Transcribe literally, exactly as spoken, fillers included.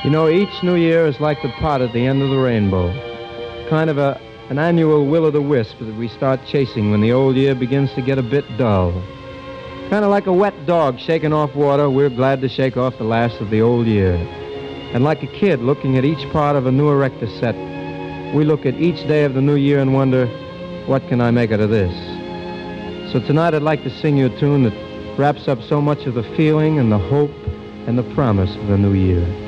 You know, each new year is like the pot at the end of the rainbow. Kind of a, an annual will-o'-the-wisp that we start chasing when the old year begins to get a bit dull. Kind of like a wet dog shaking off water, we're glad to shake off the last of the old year. And like a kid looking at each part of a new erector set, we look at each day of the new year and wonder, what can I make out of this? So tonight I'd like to sing you a tune that wraps up so much of the feeling and the hope and the promise of the new year.